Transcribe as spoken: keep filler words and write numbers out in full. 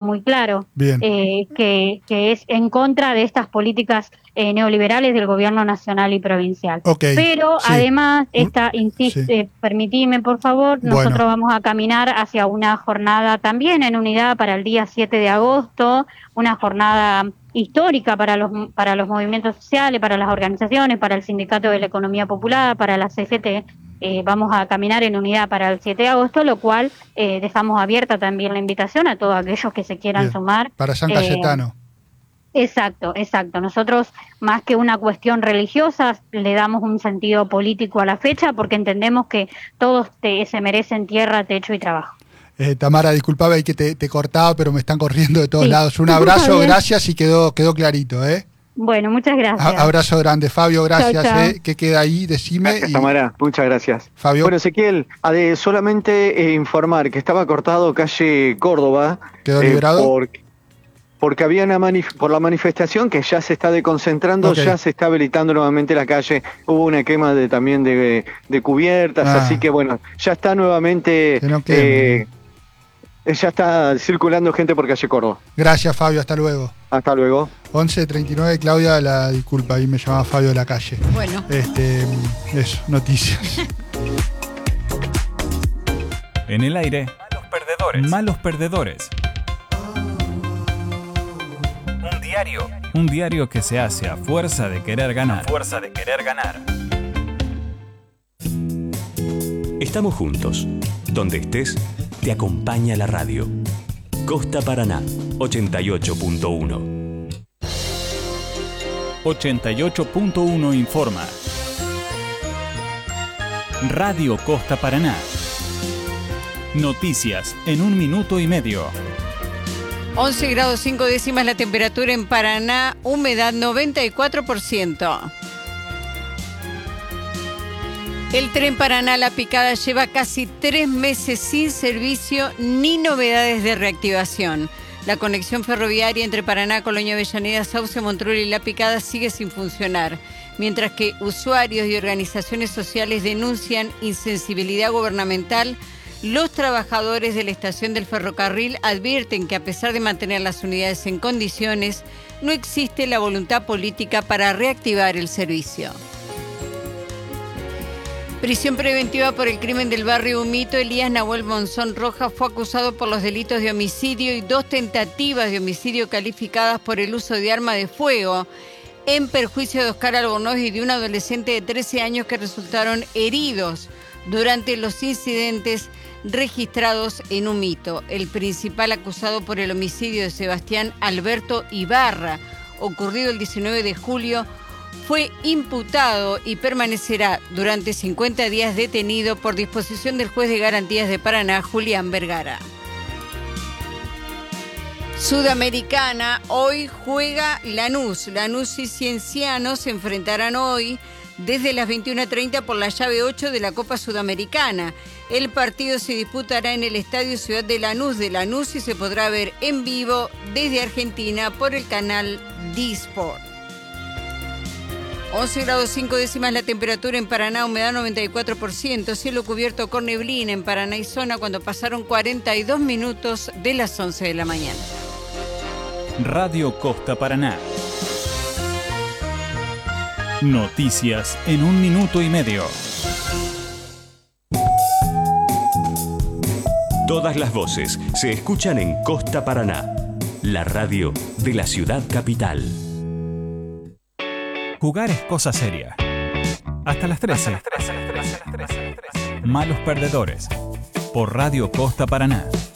muy claro, Bien. eh, que, que es en contra de estas políticas eh, neoliberales del gobierno nacional y provincial. Okay, Pero sí. además, esta, insisto, Sí. eh, permitime por favor, nosotros Bueno. vamos a caminar hacia una jornada también en unidad para el día siete de agosto, una jornada histórica para los para los movimientos sociales, para las organizaciones, para el Sindicato de la Economía Popular, para la C F T. Eh, vamos a caminar en unidad para el siete de agosto, lo cual eh, dejamos abierta también la invitación a todos aquellos que se quieran Bien. sumar. Para San Eh, Cayetano. Exacto, exacto. Nosotros, más que una cuestión religiosa, le damos un sentido político a la fecha porque entendemos que todos te, se merecen tierra, techo y trabajo. Eh, Tamara, disculpame ahí que te, te cortaba, pero me están corriendo de todos Sí. lados. Un abrazo, Está bien. gracias y quedó, quedó clarito, ¿eh? Bueno, muchas gracias. A- abrazo grande, Fabio, gracias. Chau, chau. Eh. ¿Qué queda ahí? Decime. Gracias, y- Tamara, muchas gracias. Fabio. Bueno, Ezequiel, a de solamente eh, informar que estaba cortado calle Córdoba. ¿Quedó eh, liberado? Por, porque había una manif- por la manifestación que ya se está deconcentrando, Ok. ya se está habilitando nuevamente la calle. Hubo una quema de también de, de cubiertas, Ah. así que bueno, ya está nuevamente. Que no queme. eh, ya está circulando gente por calle Córdoba. Gracias, Fabio, hasta luego. Hasta luego. once treinta y nueve, Claudia, la disculpa, ahí me llamaba Fabio de la calle. Bueno. Este, eso, noticias. En el aire, malos perdedores. Malos perdedores. Un diario. Un diario que se hace a fuerza de querer ganar. A fuerza de querer ganar. Estamos juntos. Donde estés, te acompaña la radio. Costa Paraná, ochenta y ocho punto uno. ochenta y ocho punto uno informa. Radio Costa Paraná. Noticias en un minuto y medio. once grados cinco décimas la temperatura en Paraná, humedad noventa y cuatro por ciento. El tren Paraná La Picada lleva casi tres meses sin servicio ni novedades de reactivación. La conexión ferroviaria entre Paraná, Colonia Avellaneda, Sauce, Montrul y La Picada sigue sin funcionar, mientras que usuarios y organizaciones sociales denuncian insensibilidad gubernamental. Los trabajadores de la estación del ferrocarril advierten que a pesar de mantener las unidades en condiciones, no existe la voluntad política para reactivar el servicio. Prisión preventiva por el crimen del barrio Humito. Elías Nahuel Monzón Rojas fue acusado por los delitos de homicidio y dos tentativas de homicidio calificadas por el uso de arma de fuego en perjuicio de Oscar Albornoz y de un adolescente de trece años que resultaron heridos durante los incidentes registrados en Humito. El principal acusado por el homicidio de Sebastián Alberto Ibarra, ocurrido el diecinueve de julio, fue imputado y permanecerá durante cincuenta días detenido por disposición del juez de garantías de Paraná, Julián Vergara. Sudamericana, hoy juega Lanús. Lanús y Cienciano se enfrentarán hoy desde las veintiuna treinta por la llave ocho de la Copa Sudamericana. El partido se disputará en el Estadio Ciudad de Lanús de Lanús y se podrá ver en vivo desde Argentina por el canal D-Sport. once grados cinco décimas la temperatura en Paraná, humedad noventa y cuatro por ciento, cielo cubierto con neblina en Paraná y zona cuando pasaron cuarenta y dos minutos de las once de la mañana. Radio Costa Paraná. Noticias en un minuto y medio. Todas las voces se escuchan en Costa Paraná, la radio de la ciudad capital. Jugar es cosa seria. Hasta las trece. Malos perdedores. Por Radio Costa Paraná.